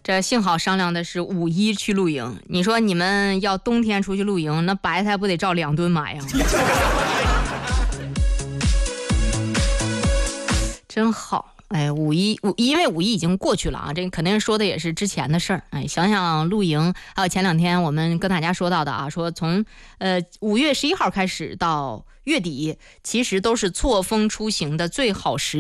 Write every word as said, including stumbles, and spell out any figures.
这幸好商量的是五一去露营，你说你们要冬天出去露营，那白菜不得照两吨买呀？真好。哎，五一五，因为五一已经过去了啊，这肯定说的也是之前的事儿。哎，想想露营，还有前两天我们跟大家说到的啊，说从呃五月十一号开始到月底，其实都是错峰出行的最好时